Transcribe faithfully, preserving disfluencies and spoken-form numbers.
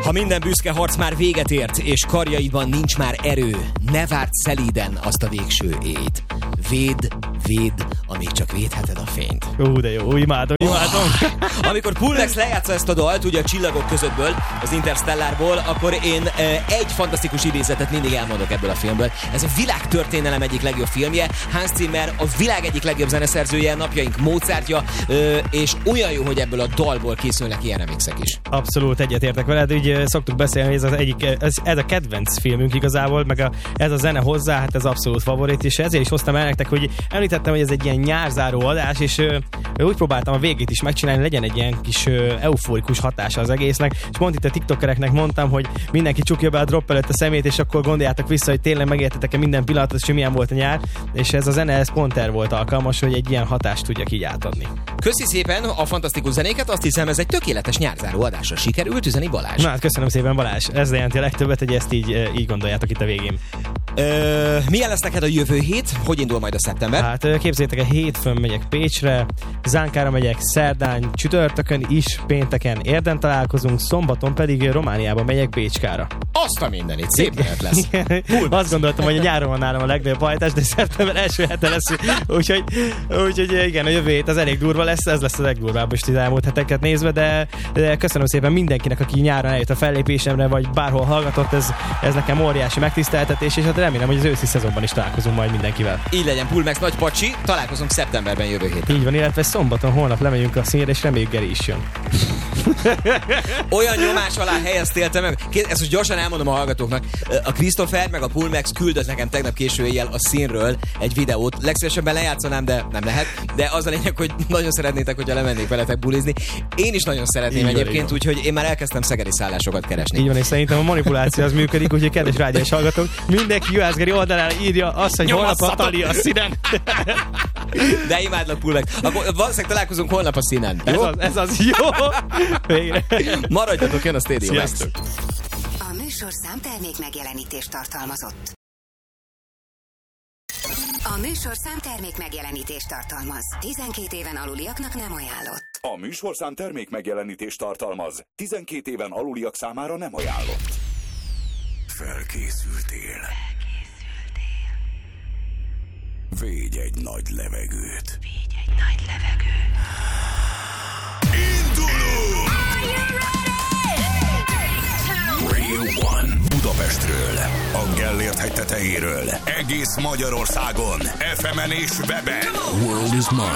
Ha minden büszke harc már véget ért, és karjaidban nincs már erő, ne várd szelíden azt a végső éjt. Védd, védd, amíg csak védheted a fényt. Ú, de jó, imádom, imádom. Oh. Amikor Pulmex lejátsza ezt a dalt, ugye a csillagok közöttből, az Interstellárból, akkor én e, egy fantasztikus idézetet mindig elmondok ebből a filmből. Ez a világtörténelem egyik legjobb filmje, Hans Zimmer a világ egyik legjobb zeneszerzője, napjaink Mozartja, e, és olyan jó, hogy ebből a dalból készülnek ilyen remixek is. Abszolút egyetértek veled, úgy szoktuk beszélni, ez az egyik, ez, ez a kedvenc filmünk igazából, meg a, ez a zene hozzá, hát ez abszolút favorit, és ezért is hoztam el nektek, hogy említettem, hogy ez egy ilyen nyárzáró adás, és ö, úgy próbáltam a végét is megcsinálni, legyen egy ilyen kis ö, euforikus hatása az egésznek, és pont itt a tiktokereknek mondtam, hogy mindenki csukja be a drop előtt a szemét, és akkor gondoljátok vissza, hogy tényleg megértetek-e minden pillanatot, és milyen volt a nyár, és ez a zene, ez pont erre volt alkalmas, hogy egy ilyen hatást tudjak így átadni. Köszi szépen a fantasztikus zenéket, azt hiszem ez egy tökéletes nyárzáró adásra sikerült, üzeni Balázs. Na hát köszönöm szépen, Balázs, ez jelenti a legtöbbet, hogy ezt így, így gondoljátok itt a végén. Ö, milyen lesz neked a jövő hét? Hogy indul majd a szeptember? Hát képzeljétek, a hétfőn megyek Pécsre, Zánkára megyek szerdán, csütörtökön is, pénteken Érden találkozunk, szombaton pedig Romániába megyek Bécskára. Azt a mindenit, szép menet lesz. Azt gondoltam, hogy a nyáron van nálam a legnagyobb hajtás, de szeptember első hete lesz, úgyhogy, úgyhogy igen, a jövő hét az elég durva lesz, ez lesz a legdurvább is az elmúlt heteket nézve, de, de köszönöm szépen mindenkinek, aki nyáron eljött a fellépésemre, vagy bárhol hallgatott, ez, ez nekem óriási megtiszteltetés, és hát remélem, hogy az őszi szezonban is találkozunk majd mindenkivel. Így legyen, Pulmex nagy pacsi, találkozunk szeptemberben jövő héten. Így van, illetve szombaton, holnap lemegyünk a színre, és reméljük Geri is jön. Olyan nyomás alá helyeztél te meg. Ezt most gyorsan elmondom a hallgatóknak. A Christopher meg a Pulmex küldött nekem tegnap késő éjjel a színről egy videót. Legszívesebben lejátszanám, de nem lehet. De az a lényeg, hogy nagyon szeretnétek, hogyha lemennék veletek bulizni. Én is nagyon szeretném így egyébként, úgyhogy én már elkezdtem szegedi szállásokat keresni. Így van, és szerintem a manipuláció az működik, úgyhogy kedves rádiós hallgatók, mindenki Juhász Geri oldalán írja azt, hogy holnap a Tali a színen. De imádlak, Pulmex. Akkor valószínűleg találkozunk holnap a színen. Ez az, ez az jó. Végre. Maradjatok, jön a Stadium. Sziasztok. A műsor számtermék megjelenítést tartalmazott. A műsor számtermék megjelenítést tartalmaz. tizenkét éven aluliaknak nem ajánlott. A műsorszám termék megjelenítést tartalmaz. tizenkét éven aluliak számára nem ajánlott. Felkészültél. Felkészültél. Védj egy nagy levegőt. Védj egy nagy levegőt. Indulunk! Radio One Budapestről, a Gellért hegy tetejéről, egész Magyarországon, ef emen és weben. World is mine.